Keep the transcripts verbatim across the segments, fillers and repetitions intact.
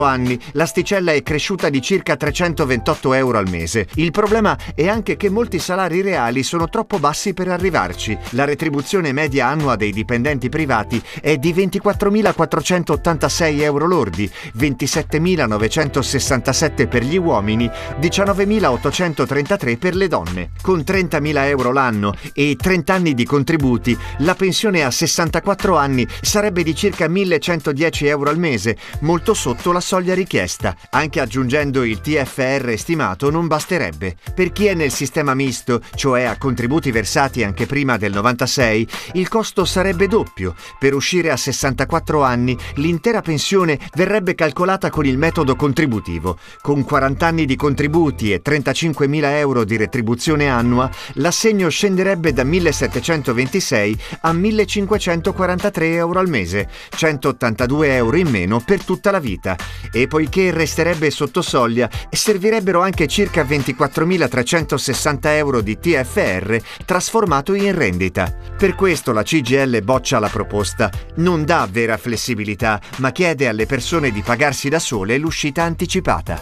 anni l'asticella è cresciuta di circa trecentoventotto euro al mese. Il problema è anche che molti salari reali sono troppo bassi per arrivarci. La retribuzione media annua dei dipendenti privati è di ventiquattromilaquattrocentottantasei euro lordi, ventisettemilanovecentosessantasette per gli uomini, diciannovemilaottocentotrentatré per le donne. Con trentamila euro l'anno e trenta anni di contributi, la pensione a sessantaquattro anni sarebbe di circa millecentodieci euro al mese, molto sotto la soglia richiesta. Anche aggiungendo il T F R stimato non basterebbe. Per chi è nel sistema misto, cioè a contributi versati anche prima del novantasei, il costo sarebbe doppio. Per uscire a sessantaquattro anni, l'intera pensione verrebbe calcolata con il metodo contributivo. Con quaranta anni di contributi e trentacinquemila euro di retribuzione annua, l'assegno scenderebbe da millesettecentoventisei a millecinquecentoquarantatré euro al mese, centottantadue euro in meno per tutta la vita. E poiché resterebbe sotto soglia, servirebbero anche circa ventiquattromilatrecentosessanta euro di T F R trasformato in rendita. Per questo la C G I L boccia la proposta. Non dà vera flessibilità, ma chiede alle persone di pagarsi da sole l'uscita anticipata.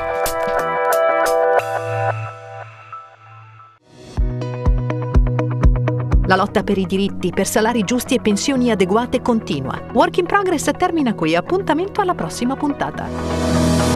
La lotta per i diritti, per salari giusti e pensioni adeguate continua. Work in Progress termina qui. Appuntamento alla prossima puntata.